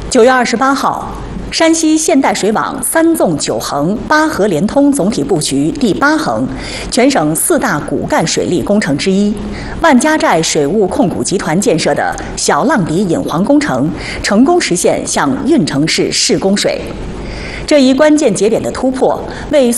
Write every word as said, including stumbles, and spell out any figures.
九月二十八号，山西现代水网三纵九横八河联通总体布局第八横，全省四大骨干水利工程之一，万家寨水务控股集团建设的小浪底引黄工程成功实现向运城市试供水。这一关键节点的突破，为